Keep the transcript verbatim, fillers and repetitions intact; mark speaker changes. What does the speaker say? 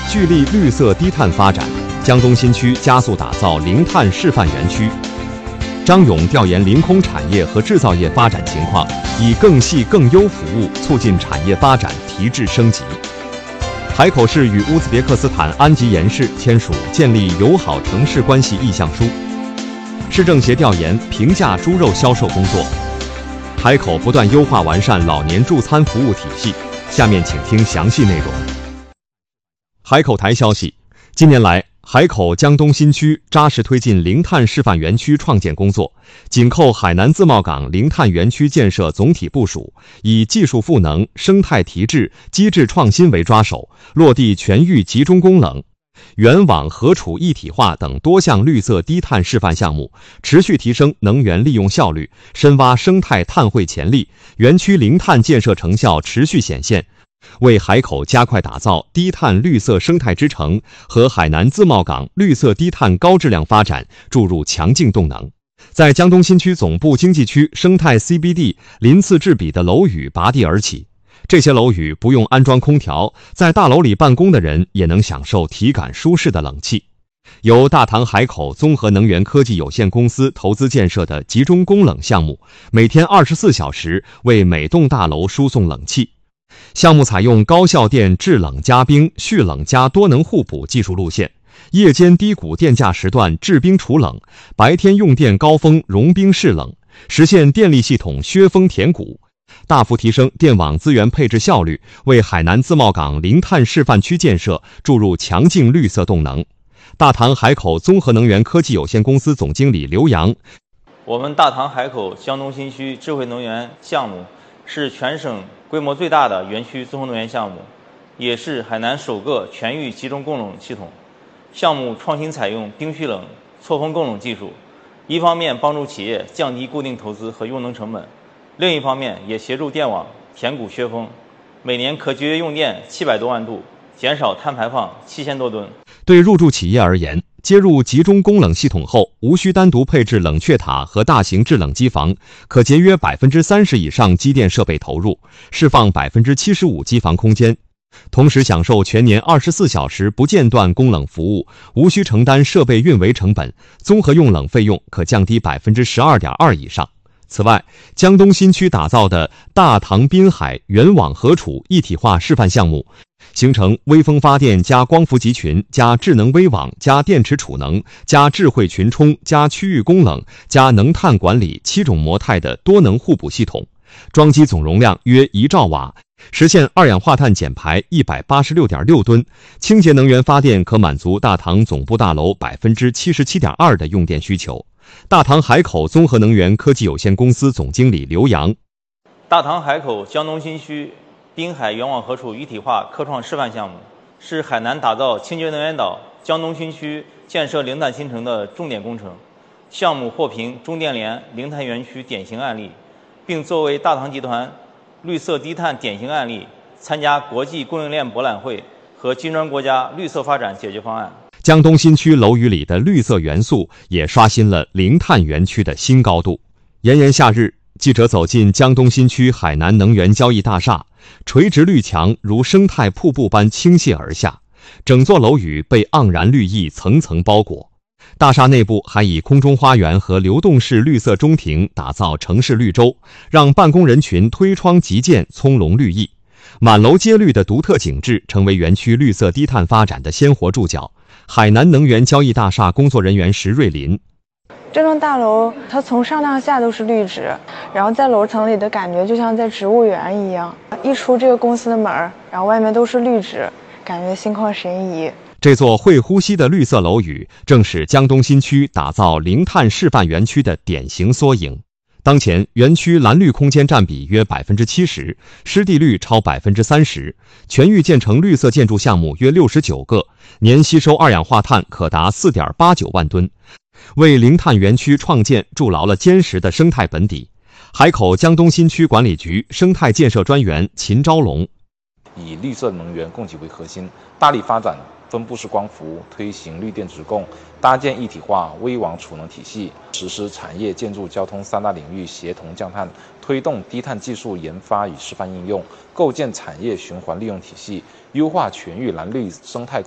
Speaker 1: 聚力绿色低碳发展，江东新区加速打造零碳示范园区。张勇调研临空产业和制造业发展情况，以更细更优服务促进产业发展提质升级。海口市与乌兹别克斯坦安吉延市签署建立友好城市关系意向书。市政协调研平价猪肉销售工作。海口不断优化完善老年助餐服务体系。下面请听详细内容。海口台消息，近年来，海口江东新区扎实推进零碳示范园区创建工作，紧扣海南自贸港零碳园区建设总体部署，以技术赋能、生态提质、机制创新为抓手，落地全域集中供冷、原网合储一体化等多项绿色低碳示范项目，持续提升能源利用效率，深挖生态碳汇潜力，园区零碳建设成效持续显现，为海口加快打造低碳绿色生态之城和海南自贸港绿色低碳高质量发展注入强劲动能。在江东新区总部经济区生态 C B D 鳞次栉比的楼宇拔地而起，这些楼宇不用安装空调，在大楼里办公的人也能享受体感舒适的冷气。由大唐海口综合能源科技有限公司投资建设的集中供冷项目，每天二十四小时为每栋大楼输送冷气。项目采用高效电制冷加冰、蓄冷加多能互补技术路线，夜间低谷电价时段制冰除冷，白天用电高峰融冰释冷，实现电力系统削峰填谷，大幅提升电网资源配置效率，为海南自贸港零碳示范区建设注入强劲绿色动能。大唐海口综合能源科技有限公司总经理刘洋，
Speaker 2: 我们大唐海口江东新区智慧能源项目是全省规模最大的园区综合能源项目，也是海南首个全域集中供冷系统。项目创新采用冰蓄冷、错峰供冷技术，一方面帮助企业降低固定投资和用能成本，另一方面也协助电网填谷削峰，每年可节约用电七百多万度，减少碳排放七千多吨。
Speaker 1: 对入驻企业而言，接入集中供冷系统后，无需单独配置冷却塔和大型制冷机房，可节约百分之三十以上机电设备投入，释放百分之七十五机房空间，同时享受全年二十四小时不间断供冷服务，无需承担设备运维成本，综合用冷费用可降低百分之十二点二以上。此外，江东新区打造的大唐滨海原网合储一体化示范项目，形成微风发电加光伏集群加智能微网加电池储能加智慧群充加区域供冷加能碳管理七种模态的多能互补系统，装机总容量约一兆瓦，实现二氧化碳减排一百八十六点六吨，清洁能源发电可满足大唐总部大楼百分之七十七点二的用电需求。大唐海口综合能源科技有限公司总经理刘洋，
Speaker 2: 大唐海口江东新区滨海原网合储一体化科创示范项目，是海南打造清洁能源岛、江东新区建设零碳新城的重点工程。项目获评中电联零碳园区典型案例，并作为大唐集团绿色低碳典型案例，参加国际供应链博览会和金砖国家绿色发展解决方案。
Speaker 1: 江东新区楼宇里的绿色元素也刷新了零碳园区的新高度。炎炎夏日，记者走进江东新区海南能源交易大厦，垂直绿墙如生态瀑布般倾泻而下，整座楼宇被盎然绿意层层包裹。大厦内部还以空中花园和流动式绿色中庭打造城市绿洲，让办公人群推窗即见葱茏绿意。满楼皆绿的独特景致成为园区绿色低碳发展的鲜活注脚。海南能源交易大厦工作人员石瑞林，
Speaker 3: 这栋大楼它从上到下都是绿植，然后在楼层里的感觉就像在植物园一样，一出这个公司的门，然后外面都是绿植，感觉心旷神怡。
Speaker 1: 这座会呼吸的绿色楼宇正是江东新区打造零碳示范园区的典型缩影。当前园区蓝绿空间占比约百分之七十，湿地率超百分之三十，全域建成绿色建筑项目约六十九个，年吸收二氧化碳可达四点八九万吨，为零碳园区创建筑牢了坚实的生态本底。海口江东新区管理局生态建设专员秦昭龙，
Speaker 4: 以绿色能源供给为核心，大力发展分布式光伏，推行绿电直供，搭建一体化微网储能体系，实施产业、建筑、交通三大领域协同降碳，推动低碳技术研发与示范应用，构建产业循环利用体系，优化全域蓝绿生态。